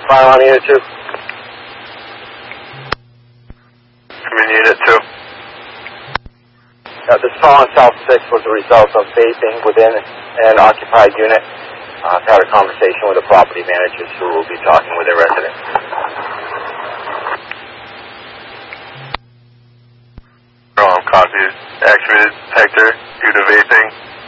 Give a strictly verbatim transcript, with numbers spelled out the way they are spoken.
File on unit two. Come in unit two. Uh, this call on South six was a result of vaping within an occupied unit. Uh, I've had a conversation with the property managers who will be talking with their residents. Um, copy. Activated detector due to vaping.